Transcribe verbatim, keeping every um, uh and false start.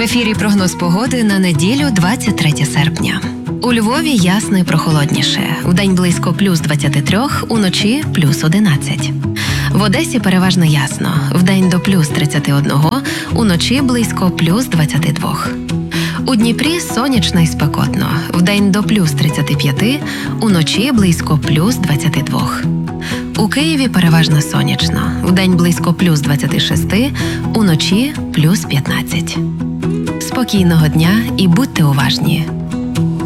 ефірі прогноз погоди на неділю, двадцять третє серпня. У Львові ясно і прохолодніше. Вдень близько плюс двадцять три, уночі плюс одинадцять. В Одесі переважно ясно. Вдень до плюс тридцять один, уночі близько плюс двадцять два. У Дніпрі сонячно і спекотно. Вдень до плюс тридцять п'ять, уночі близько плюс двадцять два. У Києві переважно сонячно. Вдень близько плюс двадцять шість, уночі плюс п'ятнадцять. Спокійного дня і будьте уважні.